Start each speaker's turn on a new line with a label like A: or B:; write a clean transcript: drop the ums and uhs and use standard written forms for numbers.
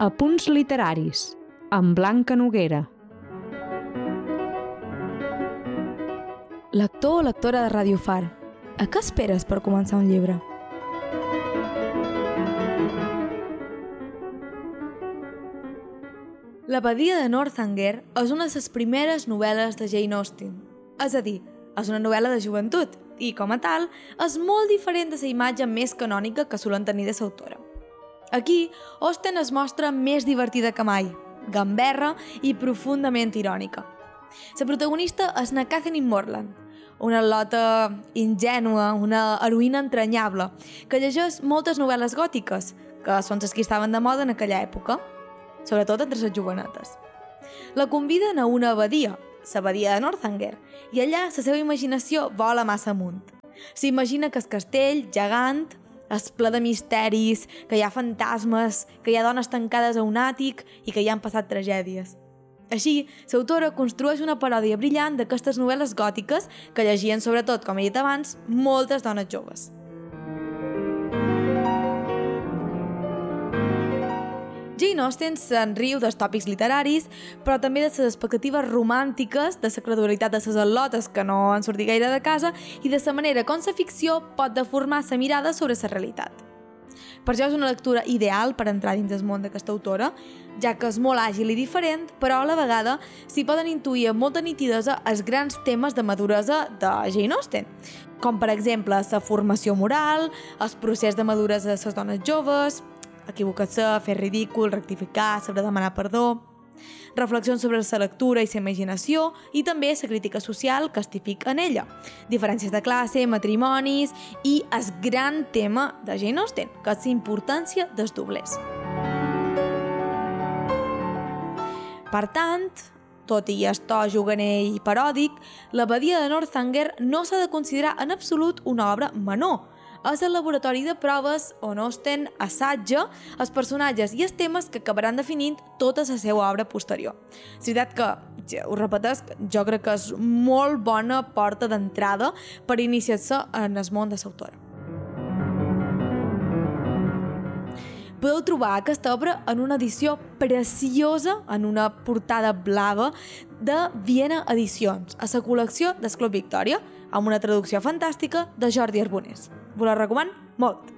A: Apunts literaris, amb Blanca Noguera.
B: Lector o lectora de Ràdio Far, a què esperes per començar un llibre? L'Abadia de Northanger és una de les primeres novel·les de Jane Austen. És a dir, és una novel·la de joventut i, com a tal, és molt diferent de la imatge més canònica que solen tenir de l'autora. Aquí, Austen es mostra més divertida que mai, gamberra i profundament irònica. La protagonista és na Catherine Morland, una lota ingènua, una heroïna entranyable, que llegeix moltes novel·les gòtiques, que són les que estaven de moda en aquella època, sobretot entre les jovenetes. La conviden a una abadia, l'Abadia de Northanger, i allà la seva imaginació vola massa amunt. S'imagina que el castell, gegant, és ple de misteris, que hi ha fantasmes, que hi ha dones tancades a un àtic i que hi han passat tragèdies. Així, l'autora construeix una paròdia brillant d'aquestes novel·les gòtiques que llegien, sobretot, com he dit abans, moltes dones joves. Jane Austen se'n riu dels tòpics literaris, però també de les expectatives romàntiques, de la credularitat de les al·lotes que no han sortit gaire de casa i de la manera com la ficció pot deformar la mirada sobre la realitat. Per això és una lectura ideal per entrar dins el món d'aquesta autora, ja que és molt àgil i diferent, però a la vegada s'hi poden intuir amb molta nitidesa els grans temes de maduresa de Jane Austen, com per exemple la formació moral, el procés de maduresa de les dones joves, equivocar-se, fer ridícul, rectificar, saber demanar perdó, reflexions sobre la lectura i la imaginació i també la crítica social que es típica en ella, diferències de classe, matrimonis i el gran tema de Jane Austen, que és la importància dels doblers. Per tant, tot i el to juganer i paròdic, l'Abadia de Northanger no s'ha de considerar en absolut una obra menor. És el laboratori de proves on Austen assatja els personatges i els temes que acabaran definint tota la seva obra posterior. És veritat que, us repetesc, jo crec que és molt bona porta d'entrada per iniciar-se en el món de l'autora. Podeu trobar aquesta obra en una edició preciosa, en una portada blava, de Viena Edicions, a la col·lecció del Club Victòria, amb una traducció fantàstica de Jordi Arbonés. Us la recomano molt!